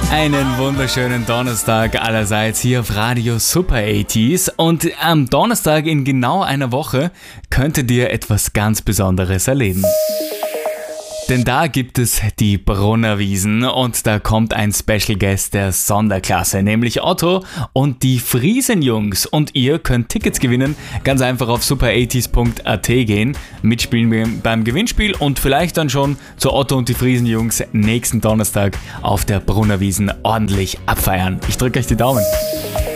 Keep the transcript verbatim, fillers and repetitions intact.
Einen wunderschönen Donnerstag allerseits hier auf Radio Super achtziger und am Donnerstag in genau einer Woche könntet ihr etwas ganz Besonderes erleben. Denn da gibt es die Brunnerwiesen und da kommt ein Special Guest der Sonderklasse, nämlich Otto und die Friesenjungs. Und ihr könnt Tickets gewinnen, ganz einfach auf super achtziger punkt a t gehen, mitspielen beim Gewinnspiel und vielleicht dann schon zu Otto und die Friesenjungs nächsten Donnerstag auf der Brunnerwiesen ordentlich abfeiern. Ich drücke euch die Daumen.